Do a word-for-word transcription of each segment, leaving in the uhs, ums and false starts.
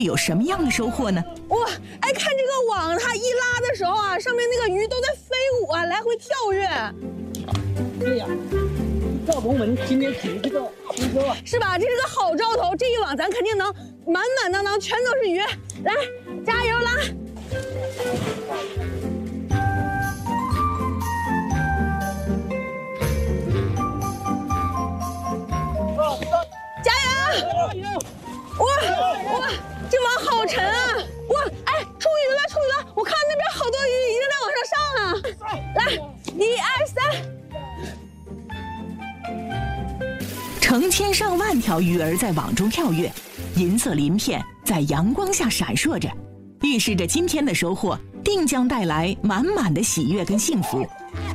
有什么样的收获呢？ 哇，哎，看这个网，它一拉的时候啊，上面那个鱼都在飞舞啊，来回跳跃。 对呀，赵龙门今天肯定这个丰收啊， 是吧？这是个好兆头，这一网咱肯定能满满当当全都是鱼。来，加油拉！加油！哇哇，这网好沉啊！哇，哎，出鱼了，出鱼了！我看那边好多鱼已经在往上上了。来，一二三。 成千上万条鱼儿在网中跳跃，银色鳞片在阳光下闪烁着，预示着今天的收获定将带来满满的喜悦跟幸福。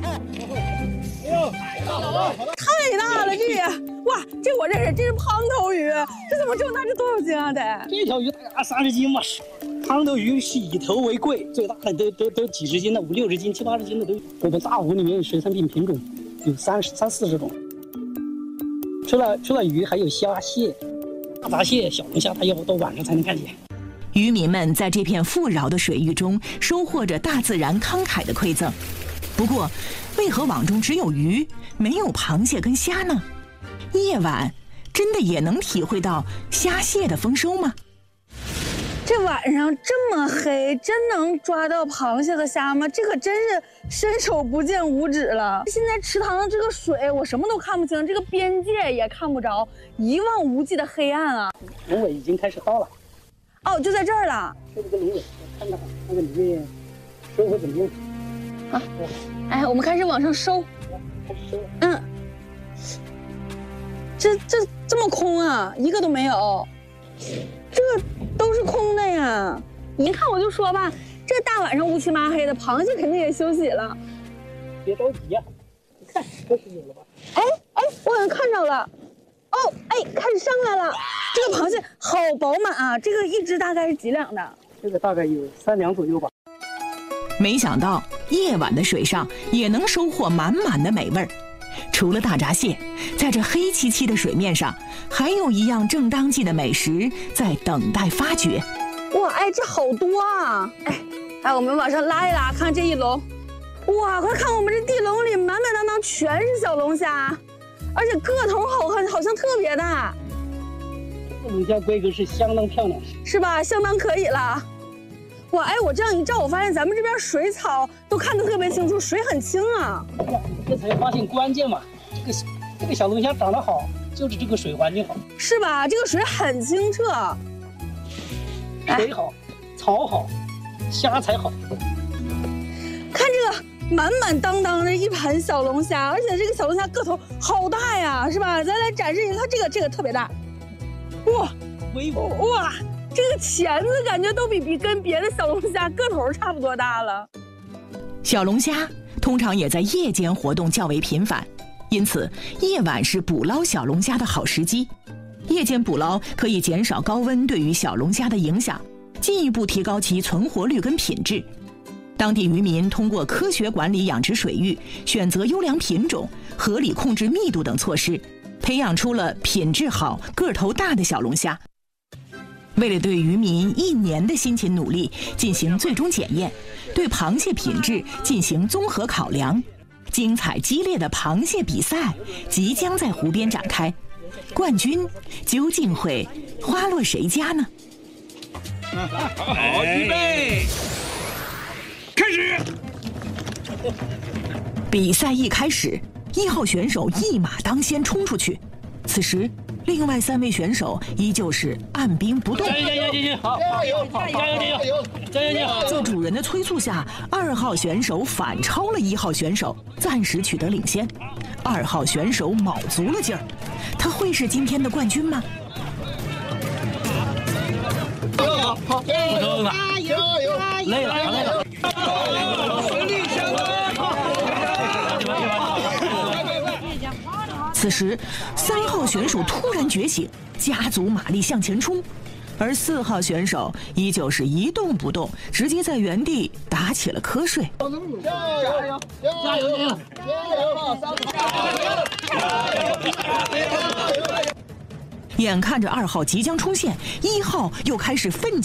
太大了，这哇，这我认识，这是胖头鱼，这怎么这么大？这多少斤啊？得这条鱼大概三十斤吧。胖头鱼是以头为贵，最大的都都都几十斤的，五六十斤、七八十斤的都有。我们大湖里面水产品品种有三十三四十种。除了除了鱼，还有虾、蟹、大闸蟹、小龙虾，它要到晚上才能看见。 渔民们在这片富饶的水域中收获着大自然慷慨的馈赠。不过，为何网中只有鱼，没有螃蟹跟虾呢？夜晚真的也能体会到虾蟹的丰收吗？ 这晚上这么黑，真能抓到螃蟹和虾吗？这可真是伸手不见五指了。现在池塘的这个水，我什么都看不清，这个边界也看不着，一望无际的黑暗啊！ 龙尾已经开始到了。 哦，就在这儿了。 这个龙尾，看看那个里面收获怎么样？ 好，哎，我们开始往上收。 开始收了。 嗯，这这这么空啊，一个都没有。这都是空的呀！一看我就说吧，这大晚上乌漆麻黑的，螃蟹肯定也休息了。 别着急呀、啊，你看这是有了吧？ 哎哎，我好像看着了。哦，哎，开始上来了。这个螃蟹好饱满啊！这个一只大概是几两的？ 这个大概有三两左右吧。 没想到夜晚的水上也能收获满满的美味儿。除了大闸蟹，在这黑漆漆的水面上，还有一样正当季的美食在等待发掘。 哇，哎，这好多啊！哎，哎，我们往上拉一拉，看这一笼。哇，快看我们这地笼里满满当当全是小龙虾，而且个头好看，好像特别大。 这龙虾规格是相当漂亮，是吧？相当可以了。哇，哎，我这样一照，我发现咱们这边水草都看得特别清楚，水很清啊。 这才发现关键嘛，这个这个小龙虾长得好，就是这个水环境好， 是吧？这个水很清澈， 水好，草好，虾才好。 看这个满满当当的一盘小龙虾，而且这个小龙虾个头好大呀，是吧？咱来展示一下，它这个这个特别大，哇， 威武哇！这个钳子感觉都比比跟别的小龙虾个头差不多大了。 小龙虾通常也在夜间活动较为频繁，因此夜晚是捕捞小龙虾的好时机。夜间捕捞可以减少高温对于小龙虾的影响，进一步提高其存活率跟品质。当地渔民通过科学管理养殖水域，选择优良品种，合理控制密度等措施，培养出了品质好、个头大的小龙虾。为了对渔民一年的辛勤努力进行最终检验，对螃蟹品质进行综合考量，精彩激烈的螃蟹比赛即将在湖边展开，冠军究竟会花落谁家呢？ 好，预备，开始！ 比赛一开始，一号选手一马当先冲出去，此时另外三位选手依旧是按兵不动。 加油加油加油！好，加油加油加油加油加油！ 在主人的催促下，二号选手反超了一号选手，暂时取得领先。二号选手卯足了劲儿，他会是今天的冠军吗？ 好，好，加油加油！累了累了。 实力相当。 此时，三号选手突然觉醒，加足马力向前冲，而四号选手依旧是一动不动，直接在原地打起了瞌睡。 加油！加油！加油！加油！ 眼看着二号即将出现，一号又开始奋起。